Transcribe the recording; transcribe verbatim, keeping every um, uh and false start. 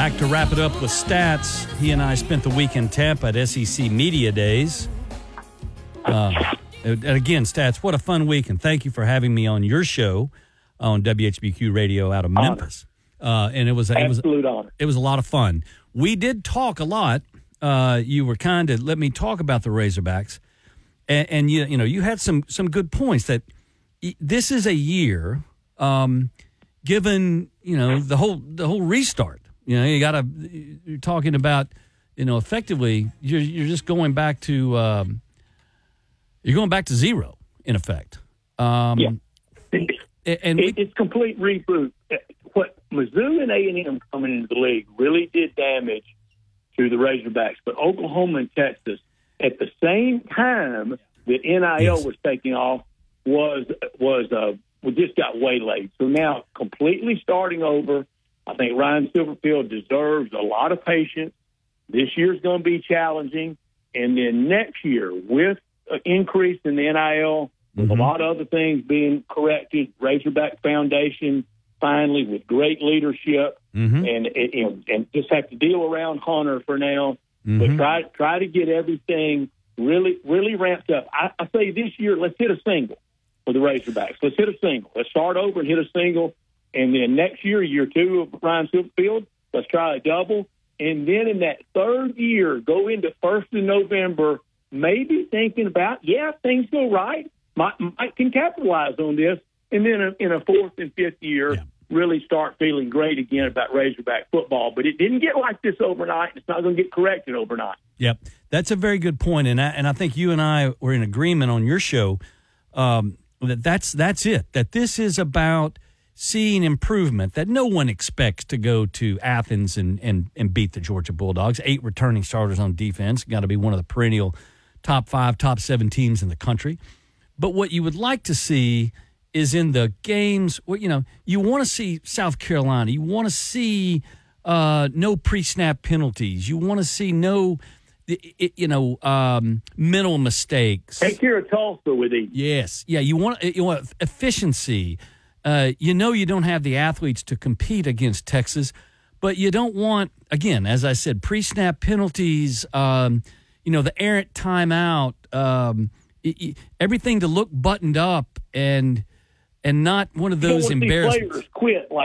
back to wrap it up with Stats. He and I spent the week in Tampa at S E C Media Days. Uh, and again, Stats, what a fun week, and thank you for having me on your show on W H B Q Radio out of Memphis. Uh, and it was it was absolute honor. It was a lot of fun. We did talk a lot. Uh, you were kind to let me talk about the Razorbacks, and, and you you know you had some some good points that this is a year. Um, Given you know the whole the whole restart, you know you got to you're talking about you know effectively you're you're just going back to um, you're going back to zero in effect. Um, yeah, and it, it's complete reboot. What Mizzou and A and M coming into the league really did damage to the Razorbacks, but Oklahoma and Texas at the same time that N I L yes. was taking off was was uh, we just got waylaid. So now completely starting over. I think Ryan Silverfield deserves a lot of patience. This year's going to be challenging. And then next year, with an increase in the N I L, with mm-hmm. a lot of other things being corrected, Razorback Foundation finally with great leadership, mm-hmm. and, and and just have to deal around Hunter for now. Mm-hmm. But try, try to get everything really, really ramped up. I, I say this year, let's hit a single. For the Razorbacks. Let's hit a single. Let's start over and hit a single. And then next year, year two of Ryan Silverfield, let's try a double. And then in that third year, go into first of November, maybe thinking about, yeah, things go right. Might, might can capitalize on this. And then in a fourth and fifth year, yeah. really start feeling great again about Razorback football. But it didn't get like this overnight. It's not going to get corrected overnight. Yep. That's a very good point. And I, and I think you and I were in agreement on your show um, that that's that's it, that this is about seeing improvement, that no one expects to go to Athens and, and, and beat the Georgia Bulldogs. Eight returning starters on defense, got to be one of the perennial top five, top seven teams in the country. But what you would like to see is in the games, well, you know, you want to see South Carolina, you want to see uh, no pre-snap penalties, you want to see no – It, you know, um, mental mistakes. Take care of Tulsa with him. Yes, yeah. You want you want efficiency. Uh, you know, you don't have the athletes to compete against Texas, but you don't want, again, as I said, pre-snap penalties. Um, you know, the errant timeout. Um, it, it, everything to look buttoned up and and not one of those embarrassments. Players quit like.